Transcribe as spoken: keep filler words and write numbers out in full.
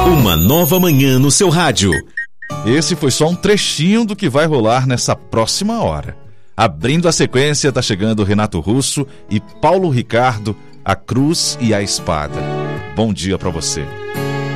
Uma nova manhã no seu rádio. Esse foi só um trechinho do que vai rolar nessa próxima hora. Abrindo a sequência, tá chegando Renato Russo e Paulo Ricardo, A Cruz e a Espada. Bom dia pra você.